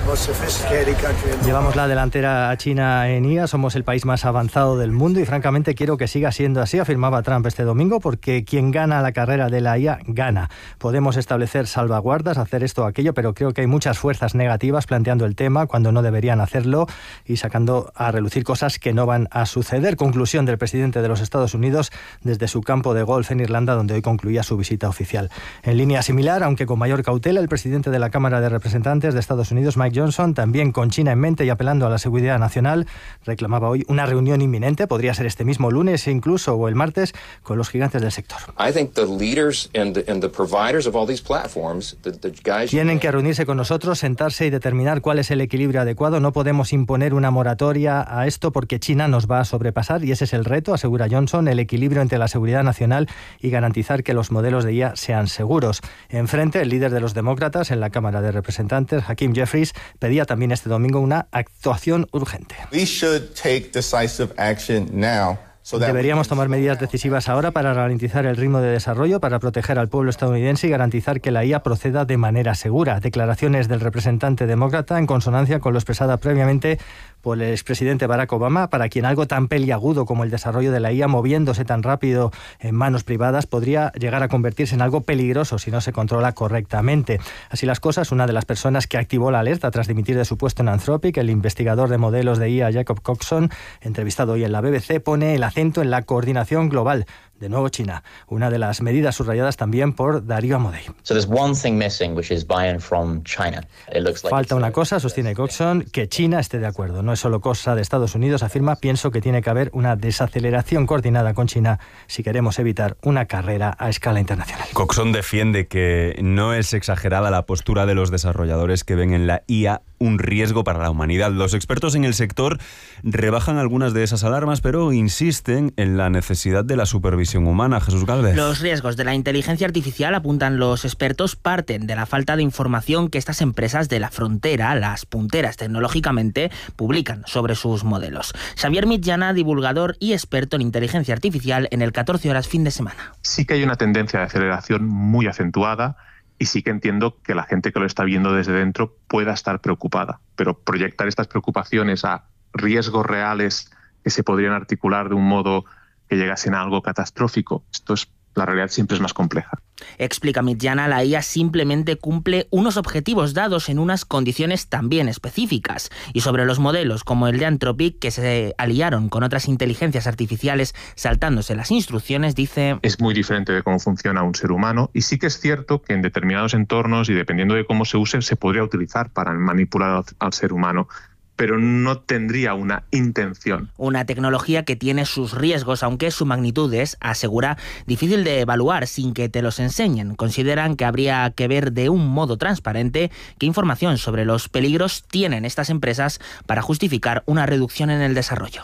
Llevamos la delantera a China en IA, somos el país más avanzado del mundo y francamente quiero que siga siendo así, afirmaba Trump este domingo, porque quien gana la carrera de la IA gana. Podemos establecer salvaguardas, hacer esto o aquello, pero creo que hay muchas fuerzas negativas planteando el tema cuando no deberían hacerlo y sacando a relucir cosas que no van a suceder. Conclusión del presidente de los Estados Unidos desde su campo de golf en Irlanda, donde hoy concluía su visita oficial. En línea similar, aunque con mayor cautela, el presidente de la Cámara de Representantes de Estados Unidos, Mike Johnson, también con China en mente y apelando a la seguridad nacional, reclamaba hoy una reunión inminente, podría ser este mismo lunes incluso o el martes, con los gigantes del sector. Tienen que reunirse con nosotros, sentarse y determinar cuál es el equilibrio adecuado. No podemos imponer una moratoria a esto porque China nos va a sobrepasar y ese es el reto, asegura Johnson, el equilibrio entre la seguridad nacional y garantizar que los modelos de IA sean seguros. Enfrente, el líder de los demócratas en la Cámara de Representantes, Hakeem Jeffries, pedía también este domingo una actuación urgente. Deberíamos tomar medidas decisivas ahora para ralentizar el ritmo de desarrollo, para proteger al pueblo estadounidense y garantizar que la IA proceda de manera segura. Declaraciones del representante demócrata en consonancia con lo expresada previamente por el expresidente Barack Obama, para quien algo tan peliagudo como el desarrollo de la IA moviéndose tan rápido en manos privadas podría llegar a convertirse en algo peligroso si no se controla correctamente. Así las cosas, una de las personas que activó la alerta tras dimitir de su puesto en Anthropic, el investigador de modelos de IA Jacob Coxon, entrevistado hoy en la BBC, pone el acento en la coordinación global. De nuevo China, una de las medidas subrayadas también por Darío Amodei. Falta una cosa, sostiene Coxon, que China esté de acuerdo. No es solo cosa de Estados Unidos, afirma, pienso que tiene que haber una desaceleración coordinada con China si queremos evitar una carrera a escala internacional. Coxon defiende que no es exagerada la postura de los desarrolladores que ven en la IA un riesgo para la humanidad. Los expertos en el sector rebajan algunas de esas alarmas, pero insisten en la necesidad de la supervisión humana. Jesús Gálvez. Los riesgos de la inteligencia artificial, apuntan los expertos, parten de la falta de información que estas empresas de la frontera, las punteras tecnológicamente, publican sobre sus modelos. Xavier Mitjana, divulgador y experto en inteligencia artificial en el 14 Horas fin de semana. Sí que hay una tendencia de aceleración muy acentuada y sí que entiendo que la gente que lo está viendo desde dentro pueda estar preocupada, pero proyectar estas preocupaciones a riesgos reales que se podrían articular de un modo que llegasen a algo catastrófico, la realidad siempre es más compleja. Explica Mitjana, la IA simplemente cumple unos objetivos dados en unas condiciones también específicas. Y sobre los modelos como el de Anthropic, que se aliaron con otras inteligencias artificiales saltándose las instrucciones, dice: es muy diferente de cómo funciona un ser humano y sí que es cierto que en determinados entornos y dependiendo de cómo se use, se podría utilizar para manipular al ser humano, pero no tendría una intención. Una tecnología que tiene sus riesgos, aunque su magnitud es, asegura, difícil de evaluar sin que te los enseñen. Consideran que habría que ver de un modo transparente qué información sobre los peligros tienen estas empresas para justificar una reducción en el desarrollo.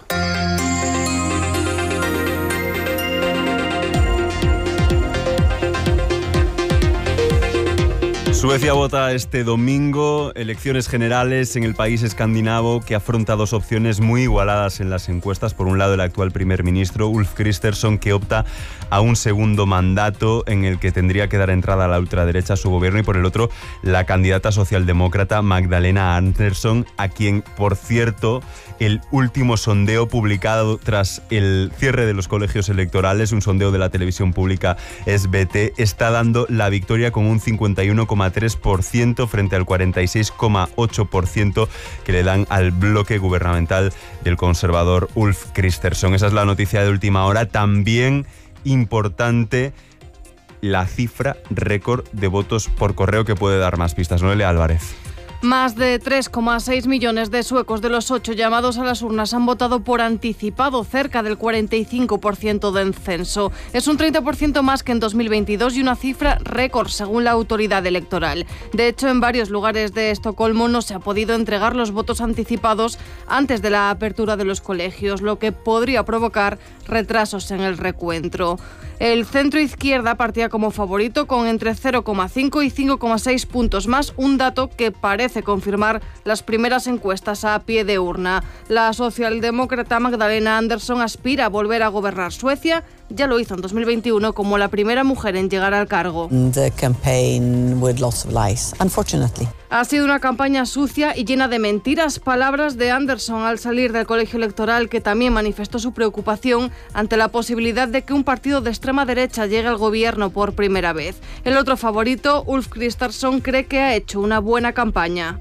Suecia vota este domingo elecciones generales en el país escandinavo que afronta dos opciones muy igualadas en las encuestas. Por un lado, el actual primer ministro Ulf Kristersson, que opta a un segundo mandato en el que tendría que dar entrada a la ultraderecha a su gobierno, y por el otro, la candidata socialdemócrata Magdalena Andersson, a quien, por cierto, el último sondeo publicado tras el cierre de los colegios electorales, un sondeo de la televisión pública SVT, está dando la victoria con un 51,3% frente al 46,8% que le dan al bloque gubernamental del conservador Ulf Kristersson. Esa es la noticia de última hora. También importante la cifra récord de votos por correo, que puede dar más pistas. Noelia Álvarez. Más de 3,6 millones de suecos de los 8 llamados a las urnas han votado por anticipado, cerca del 45% del censo. Es un 30% más que en 2022 y una cifra récord según la autoridad electoral. De hecho, en varios lugares de Estocolmo no se ha podido entregar los votos anticipados antes de la apertura de los colegios, lo que podría provocar retrasos en el recuento. El centro izquierda partía como favorito con entre 0,5 y 5,6 puntos más, un dato que parece confirmar las primeras encuestas a pie de urna. La socialdemócrata Magdalena Andersson aspira a volver a gobernar Suecia Ya lo hizo en 2021 como la primera mujer en llegar al cargo. The campaign with lots of lies, unfortunately. Ha sido una campaña sucia y llena de mentiras, palabras de Anderson al salir del colegio electoral, que también manifestó su preocupación ante la posibilidad de que un partido de extrema derecha llegue al gobierno por primera vez. El otro favorito, Ulf Kristersson, cree que ha hecho una buena campaña.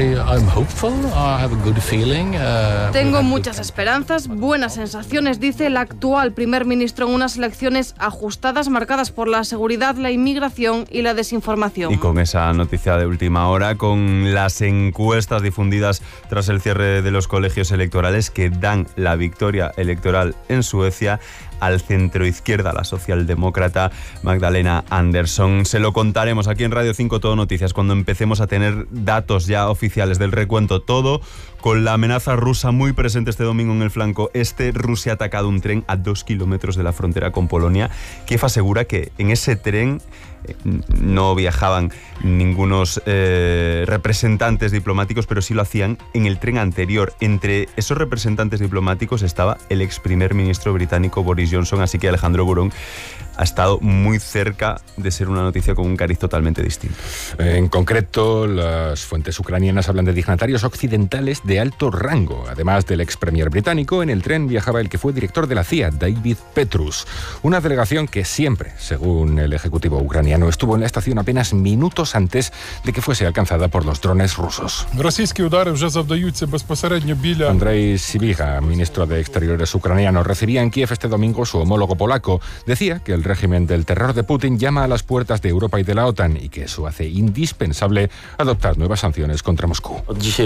Tengo muchas esperanzas, buenas sensaciones, dice el actual primer ministro, en unas elecciones ajustadas marcadas por la seguridad, la inmigración y la desinformación. Y con esa noticia de última hora, con las encuestas difundidas tras el cierre de los colegios electorales que dan la victoria electoral en Suecia al centroizquierda, la socialdemócrata Magdalena Andersson. Se lo contaremos aquí en Radio 5 Todo Noticias cuando empecemos a tener datos ya oficiales del recuento, todo con la amenaza rusa muy presente este domingo en el flanco este. Rusia ha atacado un tren a 2 kilómetros de la frontera con Polonia. Kiev asegura que en ese tren no viajaban ningunos representantes diplomáticos, pero sí lo hacían en el tren anterior. Entre esos representantes diplomáticos estaba el ex primer ministro británico Boris Johnson, así que Alejandro Burón ha estado muy cerca de ser una noticia con un cariz totalmente distinto. En concreto, las fuentes ucranianas hablan de dignatarios occidentales de alto rango. Además del ex premier británico, en el tren viajaba el que fue director de la CIA, David Petrus. Una delegación que siempre, según el ejecutivo ucraniano, estuvo en la estación apenas minutos antes de que fuese alcanzada por los drones rusos. Andrei Sybiha, ministro de Exteriores ucraniano, recibía en Kiev este domingo su homólogo polaco. Decía que el régimen del terror de Putin llama a las puertas de Europa y de la OTAN y que eso hace indispensable adoptar nuevas sanciones contra Moscú.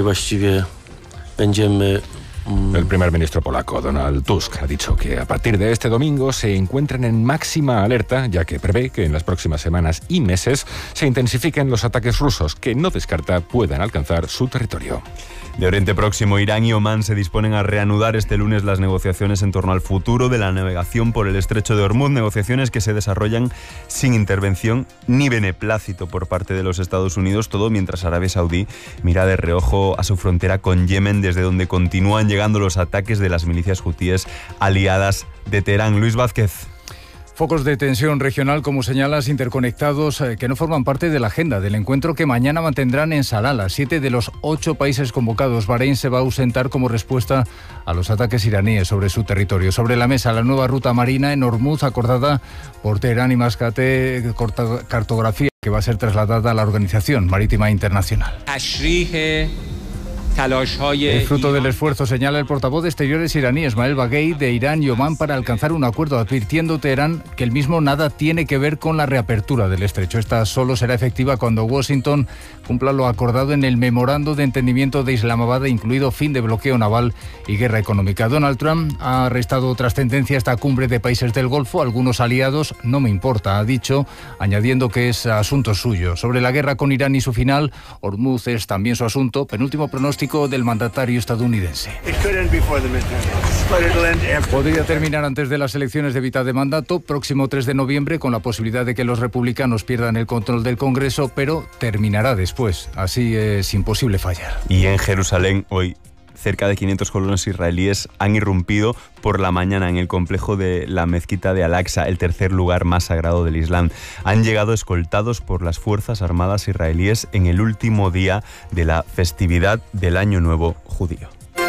El primer ministro polaco, Donald Tusk, ha dicho que a partir de este domingo se encuentran en máxima alerta, ya que prevé que en las próximas semanas y meses se intensifiquen los ataques rusos, que no descarta puedan alcanzar su territorio. De Oriente Próximo, Irán y Omán se disponen a reanudar este lunes las negociaciones en torno al futuro de la navegación por el estrecho de Hormuz, negociaciones que se desarrollan sin intervención ni beneplácito por parte de los Estados Unidos, todo mientras Arabia Saudí mira de reojo a su frontera con Yemen, desde donde continúan llegando los ataques de las milicias hutíes aliadas de Teherán. Luis Vázquez. Focos de tensión regional, como señalas, interconectados, que no forman parte de la agenda del encuentro que mañana mantendrán en Salalah. 7 de los 8 países convocados. Bahrein se va a ausentar como respuesta a los ataques iraníes sobre su territorio. Sobre la mesa, la nueva ruta marina en Hormuz, acordada por Teherán y Mascate, cartografía que va a ser trasladada a la Organización Marítima Internacional. El fruto del esfuerzo, señala el portavoz de Exteriores iraní, Esmael Baghei, de Irán y Omán para alcanzar un acuerdo, advirtiendo Teherán que el mismo nada tiene que ver con la reapertura del estrecho. Esta solo será efectiva cuando Washington cumpla lo acordado en el memorando de entendimiento de Islamabad, incluido fin de bloqueo naval y guerra económica. Donald Trump ha arrestado tras tendencia esta cumbre de países del Golfo. Algunos aliados, no me importa, ha dicho, añadiendo que es asunto suyo. Sobre la guerra con Irán y su final, Hormuz es también su asunto. Penúltimo pronóstico del mandatario estadounidense. Podría terminar antes de las elecciones de mitad de mandato, próximo 3 de noviembre, con la posibilidad de que los republicanos pierdan el control del Congreso, pero terminará después. Así es imposible fallar. Y en Jerusalén hoy, cerca de 500 colonos israelíes han irrumpido por la mañana en el complejo de la mezquita de Al-Aqsa, el tercer lugar más sagrado del Islam. Han llegado escoltados por las Fuerzas Armadas israelíes en el último día de la festividad del Año Nuevo judío.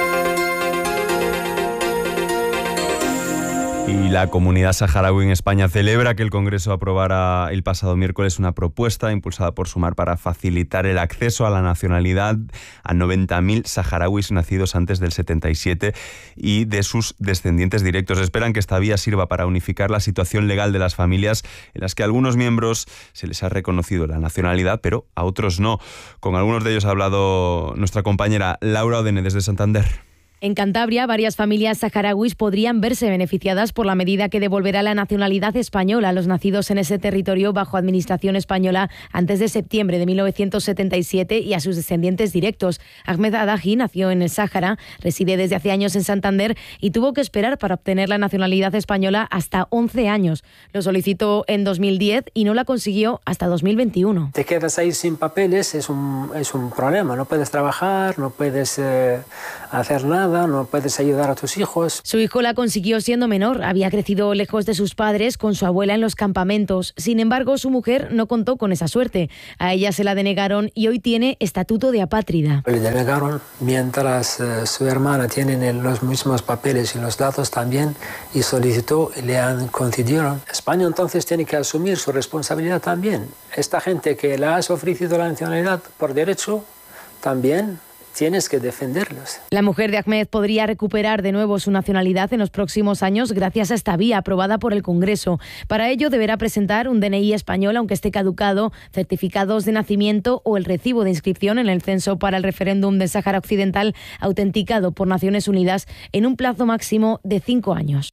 Y la comunidad saharaui en España celebra que el Congreso aprobara el pasado miércoles una propuesta impulsada por Sumar para facilitar el acceso a la nacionalidad a 90.000 saharauis nacidos antes del 77 y de sus descendientes directos. Esperan que esta vía sirva para unificar la situación legal de las familias en las que a algunos miembros se les ha reconocido la nacionalidad, pero a otros no. Con algunos de ellos ha hablado nuestra compañera Laura Odene desde Santander. En Cantabria, varias familias saharauis podrían verse beneficiadas por la medida que devolverá la nacionalidad española a los nacidos en ese territorio bajo administración española antes de septiembre de 1977 y a sus descendientes directos. Ahmed Adahi nació en el Sáhara, reside desde hace años en Santander y tuvo que esperar para obtener la nacionalidad española hasta 11 años. Lo solicitó en 2010 y no la consiguió hasta 2021. Te quedas ahí sin papeles, es un problema. No puedes trabajar, no puedes hacer nada. nada, no puedes ayudar a tus hijos. Su hijo la consiguió siendo menor, había crecido lejos de sus padres con su abuela en los campamentos. Sin embargo, su mujer no contó con esa suerte. A ella se la denegaron y hoy tiene estatuto de apátrida. Le denegaron mientras su hermana tiene los mismos papeles y los datos también, y solicitó y le han concedido. España entonces tiene que asumir su responsabilidad también. Esta gente que le has ofrecido la nacionalidad por derecho, también tienes que defenderlos. La mujer de Ahmed podría recuperar de nuevo su nacionalidad en los próximos años gracias a esta vía aprobada por el Congreso. Para ello deberá presentar un DNI español aunque esté caducado, certificados de nacimiento o el recibo de inscripción en el censo para el referéndum del Sáhara Occidental autenticado por Naciones Unidas en un plazo máximo de 5 años.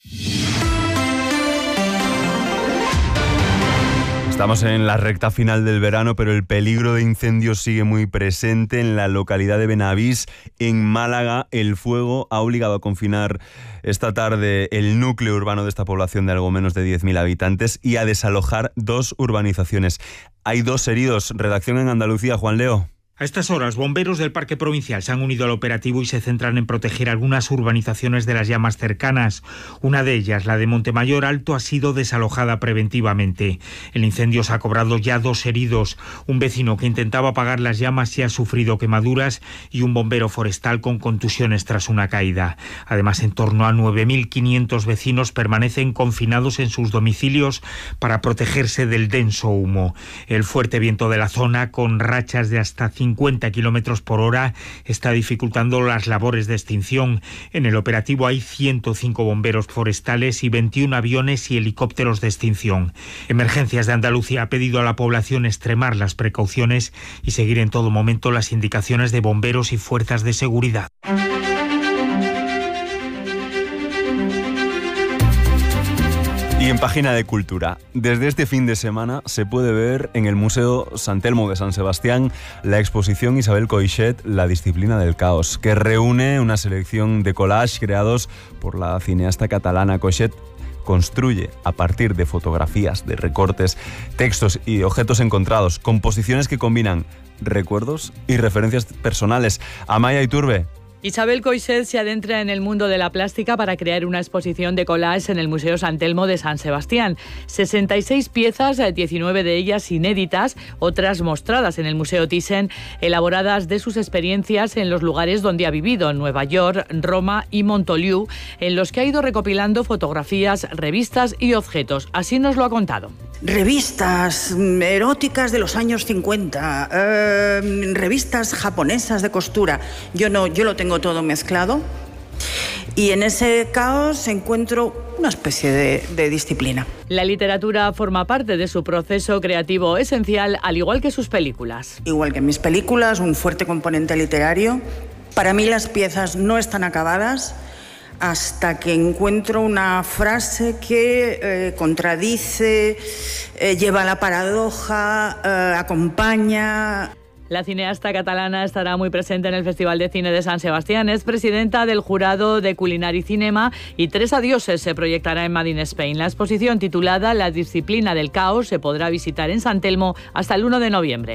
Estamos en la recta final del verano, pero el peligro de incendios sigue muy presente en la localidad de Benavís, en Málaga. El fuego ha obligado a confinar esta tarde el núcleo urbano de esta población de algo menos de 10.000 habitantes y a desalojar 2 urbanizaciones. Hay 2 heridos. Redacción en Andalucía, Juan Leo. A estas horas, bomberos del Parque Provincial se han unido al operativo y se centran en proteger algunas urbanizaciones de las llamas cercanas. Una de ellas, la de Montemayor Alto, ha sido desalojada preventivamente. El incendio se ha cobrado ya 2 heridos. Un vecino que intentaba apagar las llamas y ha sufrido quemaduras y un bombero forestal con contusiones tras una caída. Además, en torno a 9.500 vecinos permanecen confinados en sus domicilios para protegerse del denso humo. El fuerte viento de la zona, con rachas de hasta 50 kilómetros por hora, está dificultando las labores de extinción. En el operativo hay 105 bomberos forestales y 21 aviones y helicópteros de extinción. Emergencias de Andalucía ha pedido a la población extremar las precauciones y seguir en todo momento las indicaciones de bomberos y fuerzas de seguridad. Y en página de cultura, desde este fin de semana se puede ver en el Museo Sant Telmo de San Sebastián la exposición Isabel Coixet, La disciplina del caos, que reúne una selección de collages creados por la cineasta catalana. Coixet construye a partir de fotografías, de recortes, textos y objetos encontrados, composiciones que combinan recuerdos y referencias personales. Amaya Iturbe. Isabel Coixet se adentra en el mundo de la plástica para crear una exposición de collages en el Museo Sant Telmo de San Sebastián. 66 piezas, 19 de ellas inéditas, otras mostradas en el Museo Thyssen, elaboradas de sus experiencias en los lugares donde ha vivido, Nueva York, Roma y Montoliu, en los que ha ido recopilando fotografías, revistas y objetos. Así nos lo ha contado. Revistas eróticas de los años 50, revistas japonesas de costura. Yo lo tengo todo mezclado y en ese caos encuentro una especie de disciplina. La literatura forma parte de su proceso creativo esencial, al igual que sus películas. Igual que mis películas, un fuerte componente literario. Para mí las piezas no están acabadas hasta que encuentro una frase que contradice, lleva a la paradoja, acompaña. La cineasta catalana estará muy presente en el Festival de Cine de San Sebastián. Es presidenta del jurado de Culinari Cinema y 3 adioses se proyectará en Made in Spain. La exposición, titulada La disciplina del caos, se podrá visitar en Sant Telmo hasta el 1 de noviembre.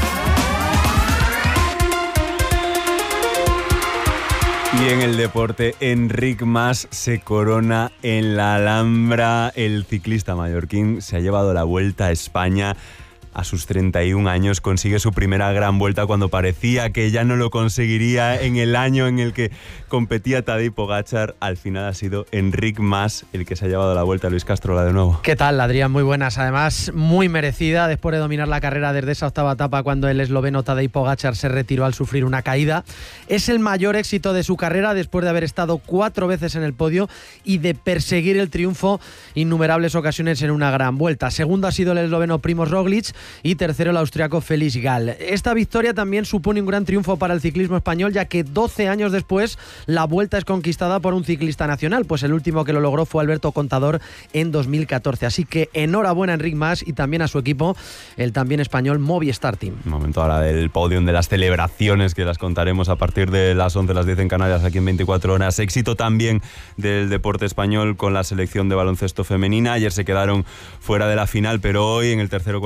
Y en el deporte, Enric Mas se corona en la Alhambra. El ciclista mallorquín se ha llevado la Vuelta a España. A sus 31 años consigue su primera gran vuelta cuando parecía que ya no lo conseguiría en el año en el que competía Tadej Pogačar. Al final ha sido Enric Mas el que se ha llevado la vuelta. Luis Castrola de nuevo. ¿Qué tal, Adrián? Muy buenas. Además, muy merecida después de dominar la carrera desde esa octava etapa cuando el esloveno Tadej Pogačar se retiró al sufrir una caída. Es el mayor éxito de su carrera después de haber estado 4 veces en el podio y de perseguir el triunfo innumerables ocasiones en una gran vuelta. Segundo ha sido el esloveno Primož Roglič y tercero el austriaco Felix Gall. Esta victoria también supone un gran triunfo para el ciclismo español, ya que 12 años después la Vuelta es conquistada por un ciclista nacional, pues el último que lo logró fue Alberto Contador en 2014. Así que enhorabuena a Enric Mas y también a su equipo, el también español Movistar Team. Momento ahora del podium, de las celebraciones, que las contaremos a partir de las 11, las 10 en Canarias, aquí en 24 horas. Éxito también del deporte español con la selección de baloncesto femenina. Ayer se quedaron fuera de la final, pero hoy en el tercer o cuarto puesto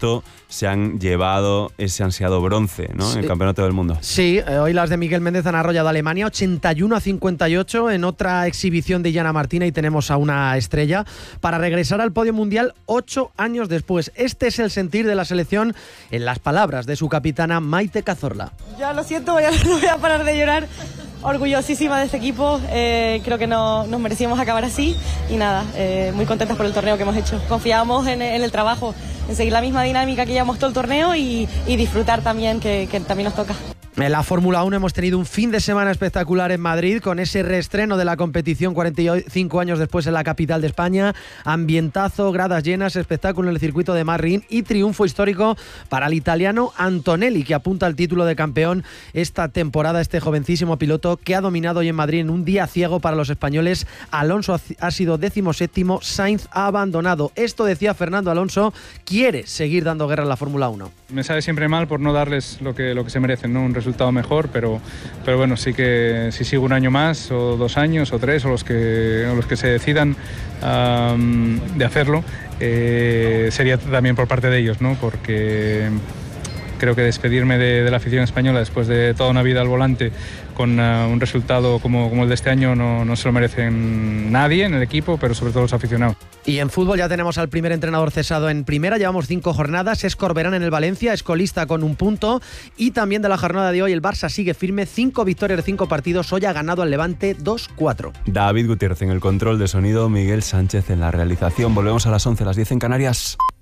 esto se han llevado ese ansiado bronce, ¿no? En el Campeonato del Mundo. Sí, hoy las de Miguel Méndez han arrollado a Alemania 81-58 en otra exhibición de Illana Martina, y tenemos a una estrella para regresar al podio mundial 8 años después. Este es el sentir de la selección en las palabras de su capitana Maite Cazorla. Ya lo siento, no voy a parar de llorar. Orgullosísima de este equipo, creo que nos merecíamos acabar así y nada, muy contentas por el torneo que hemos hecho. Confiamos en el trabajo, en seguir la misma dinámica que llevamos todo el torneo y disfrutar también, que también nos toca. En la Fórmula 1 hemos tenido un fin de semana espectacular en Madrid, con ese reestreno de la competición 45 años después en la capital de España. Ambientazo, gradas llenas, espectáculo en el circuito de Marrin y triunfo histórico para el italiano Antonelli, que apunta al título de campeón esta temporada. Este jovencísimo piloto que ha dominado hoy en Madrid en un día ciego para los españoles. Alonso ha sido 17º, Sainz ha abandonado. Esto decía Fernando Alonso, quiere seguir dando guerra en la Fórmula 1. Me sabe siempre mal por no darles lo que se merecen, ¿no? Un resultado mejor, pero bueno, sí que si sigo un año más, o 2 años, o 3, o los que se decidan de hacerlo, sería también por parte de ellos, ¿no? Porque creo que despedirme de la afición española después de toda una vida al volante con un resultado como el de este año no se lo merecen nadie en el equipo, pero sobre todo los aficionados. Y en fútbol ya tenemos al primer entrenador cesado en primera, llevamos 5 jornadas, es Corberán en el Valencia, es colista con 1 punto, y también de la jornada de hoy el Barça sigue firme, 5 victorias de 5 partidos, hoy ha ganado al Levante 2-4. David Gutiérrez en el control de sonido, Miguel Sánchez en la realización. Volvemos a las 11, las 10 en Canarias.